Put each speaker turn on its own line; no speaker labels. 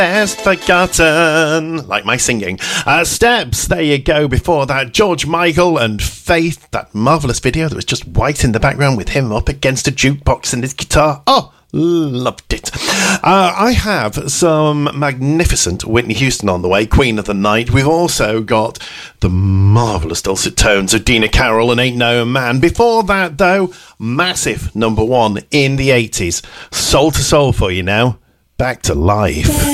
Best Forgotten, like my singing. Steps, there you go. Before that, George Michael and Faith, that marvellous video that was just white in the background with him up against a jukebox and his guitar. Oh, loved it. I have some magnificent Whitney Houston on the way, Queen of the Night. We've also got the marvellous dulcet tones of Dina Carroll and Ain't No Man. Before that, though, massive number one in the 80s. Soul to Soul for you now. Back to Life.